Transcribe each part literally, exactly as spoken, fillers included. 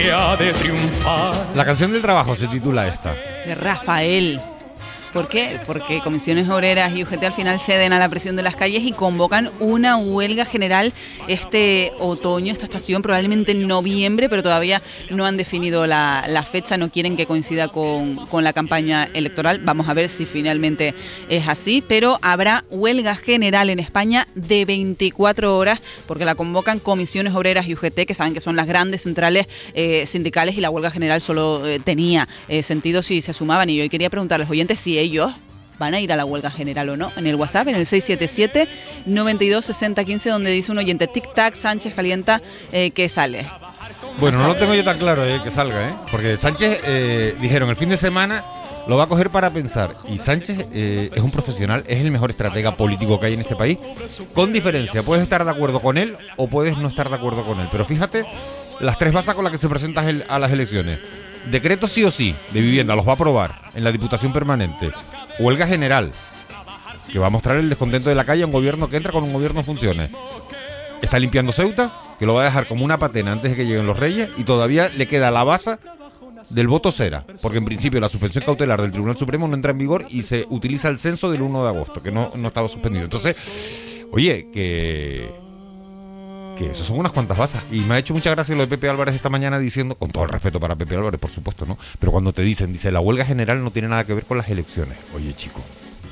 de triunfar. La canción del trabajo se titula esta. De Rafael. ¿Por qué? Porque comisiones obreras y U G T al final ceden a la presión de las calles y convocan una huelga general este otoño, esta estación, probablemente en noviembre, pero todavía no han definido la, la fecha, no quieren que coincida con, con la campaña electoral. Vamos a ver si finalmente es así, pero habrá huelga general en España de veinticuatro horas, porque la convocan comisiones obreras y U G T, que saben que son las grandes centrales eh, sindicales, y la huelga general solo eh, tenía eh, sentido si se sumaban. Y yo quería preguntarles, oyentes, si ellos van a ir a la huelga general o no, en el WhatsApp, en el seis siete siete, nueve dos, seis cero uno cinco, donde dice un oyente, tic-tac, Sánchez calienta, eh, que sale. Bueno, no lo tengo yo tan claro eh, que salga, ¿eh? Porque Sánchez, eh, dijeron, el fin de semana lo va a coger para pensar, y Sánchez eh, es un profesional, es el mejor estratega político que hay en este país, con diferencia, puedes estar de acuerdo con él o puedes no estar de acuerdo con él, pero fíjate las tres bases con las que se presenta a las elecciones. Decreto sí o sí de vivienda, los va a aprobar en la Diputación Permanente. Huelga general, que va a mostrar el descontento de la calle a un gobierno que entra con un gobierno en funciones. Está limpiando Ceuta, que lo va a dejar como una patena antes de que lleguen los Reyes, y todavía le queda la base del voto cera, porque en principio la suspensión cautelar del Tribunal Supremo no entra en vigor y se utiliza el censo del uno de agosto, que no, no estaba suspendido. Entonces, oye, que... que eso son unas cuantas basas. Y me ha hecho mucha gracia lo de Pepe Álvarez esta mañana diciendo, con todo el respeto para Pepe Álvarez, por supuesto, ¿no? Pero cuando te dicen, dice, la huelga general no tiene nada que ver con las elecciones. Oye, chico.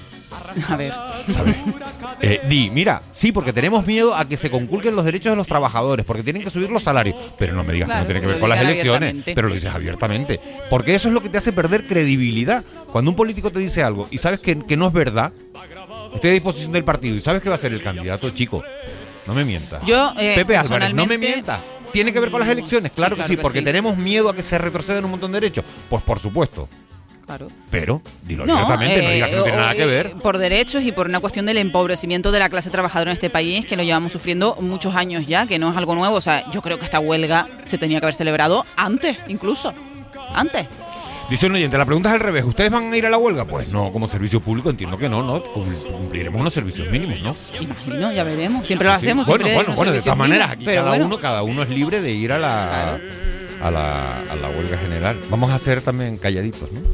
A ver. ¿Sabes? Eh, di, mira, sí, porque tenemos miedo a que se conculquen los derechos de los trabajadores, porque tienen que subir los salarios. Pero no me digas claro, que no tiene que ver con las elecciones, pero lo dices abiertamente. Porque eso es lo que te hace perder credibilidad. Cuando un político te dice algo y sabes que, que no es verdad, estoy a disposición del partido y sabes que va a ser el candidato, chico. No me mientas. Yo, eh, Pepe Álvarez, no me mientas. ¿Tiene que ver con las elecciones? Claro, sí, claro que sí, que porque sí. Tenemos miedo a que se retrocedan un montón de derechos. Pues por supuesto. Claro. Pero, dilo no, abiertamente, eh, no digas que no tiene o, nada que ver. Por derechos y por una cuestión del empobrecimiento de la clase trabajadora en este país, que lo llevamos sufriendo muchos años ya, que no es algo nuevo. O sea, yo creo que esta huelga se tenía que haber celebrado antes, incluso. Antes. Dice un oyente, la pregunta es al revés, ¿ustedes van a ir a la huelga? Pues no, como servicio público entiendo que no, ¿no? Cumpliremos unos servicios mínimos, ¿no? Imagino, ya veremos, siempre lo hacemos. Sí. Bueno, siempre bueno, bueno, de todas maneras, aquí cada bueno. uno, cada uno es libre de ir a la... Claro. A la, a la huelga general. Vamos a hacer también calladitos, ¿no?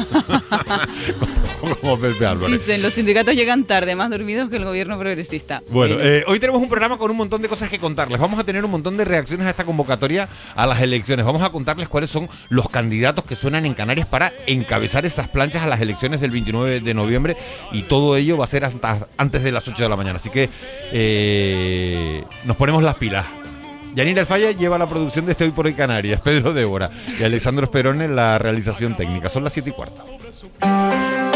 Como Pepe Álvarez. Dicen, los sindicatos llegan tarde, más dormidos que el gobierno progresista. Bueno, eh, hoy tenemos un programa con un montón de cosas que contarles. Vamos a tener un montón de reacciones a esta convocatoria a las elecciones. Vamos a contarles cuáles son los candidatos que suenan en Canarias para encabezar esas planchas a las elecciones del veintinueve de noviembre, y todo ello va a ser hasta antes de las ocho de la mañana. Así que eh, nos ponemos las pilas. Yanira Alfaya lleva la producción de este Hoy por Hoy Canarias, Pedro Débora y Alexandro Esperón en la realización técnica. Son las siete y cuarto.